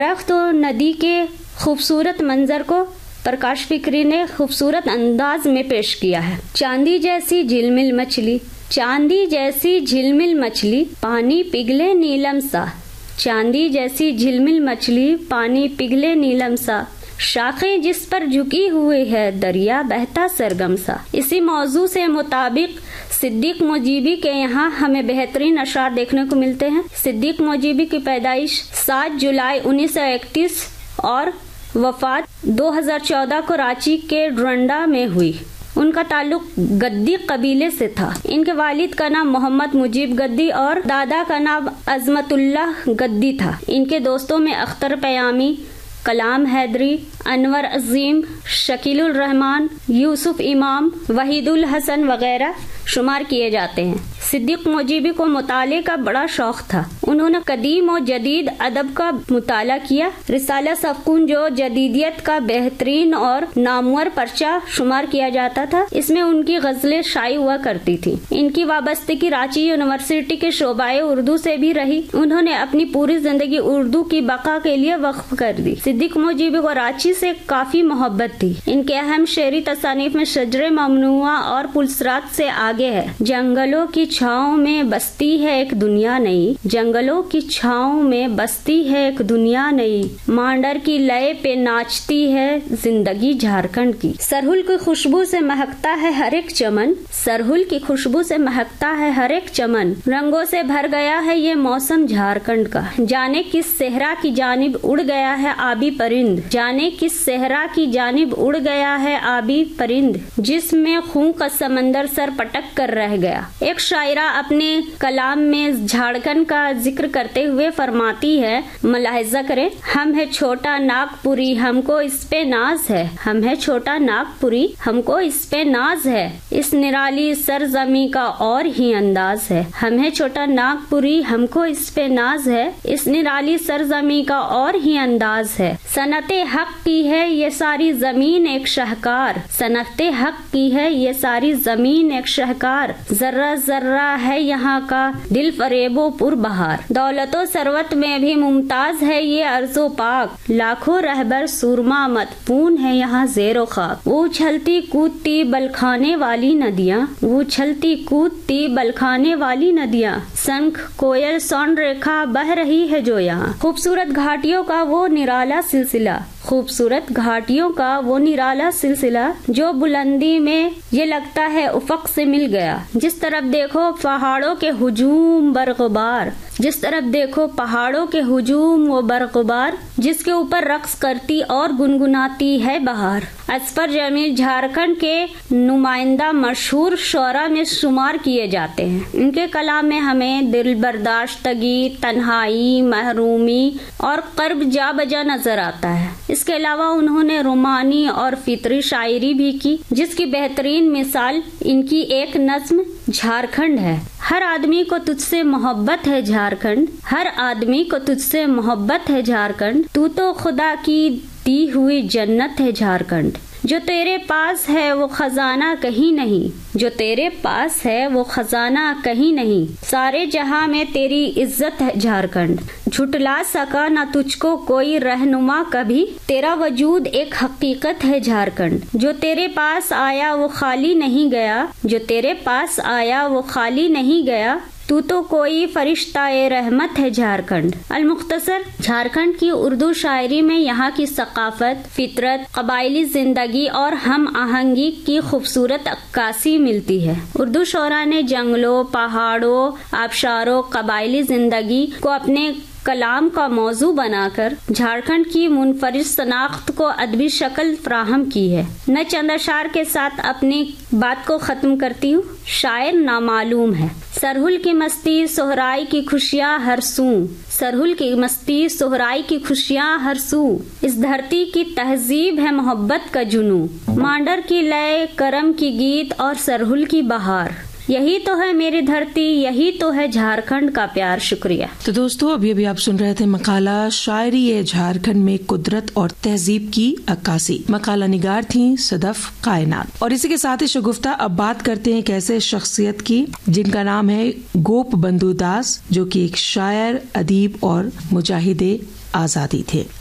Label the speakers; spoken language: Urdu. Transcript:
Speaker 1: درخت و ندی کے خوبصورت منظر کو پرکاش فکری نے خوبصورت انداز میں پیش کیا ہے. چاندی جیسی جھلمل مچھلی، چاندی جیسی جھلمل مچھلی پانی پگھلے نیلم سا، چاندی جیسی جھلمل مچھلی پانی پگھلے نیلم سا، شاخیں جس پر جھکی ہوئی ہے دریا بہتا سرگم سا. اسی موضوع سے مطابق صدیق موجیبی کے یہاں ہمیں بہترین اشعار دیکھنے کو ملتے ہیں. صدیق موجیبی کی پیدائش 7 جولائی 1931 اور وفات 2014 کو رانچی کے ڈرنڈا میں ہوئی. ان کا تعلق گدی قبیلے سے تھا. ان کے والد کا نام محمد مجیب گدی اور دادا کا نام عظمت اللہ گدی تھا. ان کے دوستوں میں اختر پیامی، کلام حیدری، انور عظیم، شکیل الرحمان، یوسف امام، وحید الحسن وغیرہ شمار کیے جاتے ہیں. صدیق موجیبی کو مطالعے کا بڑا شوق تھا. انہوں نے قدیم و جدید ادب کا مطالعہ کیا. رسالہ صفکون جو جدیدیت کا بہترین اور نامور پرچہ شمار کیا جاتا تھا، اس میں ان کی غزلیں شائع ہوا کرتی تھی. ان کی وابستگی رانچی یونیورسٹی کے شعبہ اردو سے بھی رہی. انہوں نے اپنی پوری زندگی اردو کی بقا کے لیے وقف کر دی. صدیق موجیبی کو رانچی سے کافی محبت تھی. ان کے اہم شعری تصانیف میں شجر ممنوعہ اور پلسرات سے آگے ہے. جنگلوں کی چھاؤں میں بستی ہے ایک دنیا نئی، جنگلوں کی چھاؤں میں بستی ہے ایک دنیا نئی، مانڈر کی لئے پہ ناچتی ہے زندگی جھارکھنڈ کی. سرہل کی خوشبو سے مہکتا ہے ہر ایک چمن، سرہل کی خوشبو سے مہکتا ہے ہر ایک چمن، رنگوں سے بھر گیا ہے یہ موسم جھارکھنڈ کا. جانے کس صحرا کی جانب اڑ گیا ہے آبی پرند، جانے کس صحرا کی جانب اڑ گیا ہے آبی پرند، جس میں خون کا سمندر سر پٹک کر رہ گیا. ایک شاعرہ اپنے کلام میں جھارکھنڈ کا ذکر کرتے ہوئے فرماتی ہے، ملاحظہ کریں، ہم ہے چھوٹا ناگپوری ہم کو اس پہ ناز ہے، ہم ہے چھوٹا ناگپوری ہم کو اس پہ ناز ہے، اس نرالی سرزمین کا اور ہی انداز ہے، ہم ہے چھوٹا ناگپوری ہم کو اس پہ ناز ہے، اس نرالی سرزمین کا اور ہی انداز ہے. صنعت حق کی ہے یہ ساری زمین ایک شاہکار، صنعت حق کی ہے یہ ساری زمین ایک شاہکار، ذرہ ذرہ ہے یہاں کا دل فریب و پر بہار، دولت و ثروت میں بھی ممتاز ہے یہ ارض و پاک، لاکھوں رہبر سورما مدفون ہے یہاں زیر و خاک. وہ اچھلتی کودتی بلکھانے والی ندیاں، وہ اچھلتی کودتی بلکھانے والی ندیاں، سنکھ کوئل سون ریکھا بہ رہی ہے جو یہاں. خوبصورت گھاٹیوں کا وہ نرالا سلسلہ، خوبصورت گھاٹیوں کا وہ نرالا سلسلہ جو بلندی میں یہ لگتا ہے افق سے مل گیا. جس طرف دیکھو پہاڑوں کے ہجوم برغبار، جس طرف دیکھو پہاڑوں کے ہجوم و برغبار، جس کے اوپر رقص کرتی اور گنگناتی ہے بہار. اصفر جمیل جھارکھنڈ کے نمائندہ مشہور شعراء میں شمار کیے جاتے ہیں. ان کے کلام میں ہمیں دل برداشتگی، تنہائی، محرومی اور قرب جا بجا نظر آتا ہے. اس کے علاوہ انہوں نے رومانی اور فطری شاعری بھی کی، جس کی بہترین مثال ان کی ایک نظم جھارکھنڈ ہے. ہر آدمی کو تجھ سے محبت ہے جھارکھنڈ، ہر آدمی کو تجھ سے محبت ہے جھارکھنڈ، تو خدا کی دی ہوئی جنت ہے جھارکھنڈ. جو تیرے پاس ہے وہ خزانہ کہیں نہیں، جو تیرے پاس ہے وہ خزانہ کہیں نہیں، سارے جہاں میں تیری عزت ہے جھارکھنڈ. جھٹلا سکا نہ تجھ کو کوئی رہنما کبھی، تیرا وجود ایک حقیقت ہے جھارکھنڈ. جو تیرے پاس آیا وہ خالی نہیں گیا، جو تیرے پاس آیا وہ خالی نہیں گیا، تو کوئی فرشتہ رحمت ہے جھارکھنڈ. المختصر، جھارکھنڈ کی اردو شاعری میں یہاں کی ثقافت، فطرت، قبائلی زندگی اور ہم آہنگی کی خوبصورت عکاسی ملتی ہے. اردو شعراء نے جنگلوں، پہاڑوں، آبشاروں، قبائلی زندگی کو اپنے کلام کا موضوع بنا کر جھارکھنڈ کی منفرد شناخت کو ادبی شکل فراہم کی ہے. میں چند اشعار کے ساتھ اپنی بات کو ختم کرتی ہوں. شاعر نامعلوم ہے. سرہل کی مستی سہرائی کی خوشیاں ہر سو، سرہل کی مستی سہرائی کی خوشیاں ہر سو، اس دھرتی کی تہذیب ہے محبت کا جنوں، مانڈر کی لئے کرم کی گیت اور سرہل کی بہار. یہی تو ہے میری دھرتی، یہی تو ہے جھارکھنڈ کا پیار. شکریہ.
Speaker 2: تو دوستو، ابھی آپ سن رہے تھے مقالہ شاعری ہے جھارکھنڈ میں قدرت اور تہذیب کی عکاسی. مقالہ نگار تھیں صدف کائنات. اور اسی کے ساتھ ہی شگفتہ اب بات کرتے ہیں ایک ایسے شخصیت کی جن کا نام ہے گوپ بندو داس، جو کہ ایک شاعر، ادیب اور مجاہد آزادی تھے۔